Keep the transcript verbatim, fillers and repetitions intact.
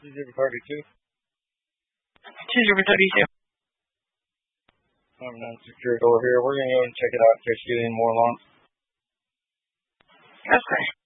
two zero thirty-two. two zero thirty-two. I'm not secured over here. We're going to go and check it out in case you get any more alarms. Okay.